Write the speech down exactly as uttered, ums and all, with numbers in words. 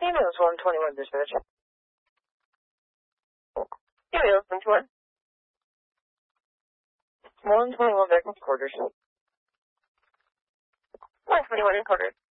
me those one twenty-one dispatch. Give me those one twenty-one. one twenty-one back in quarters. one twenty-one in quarters.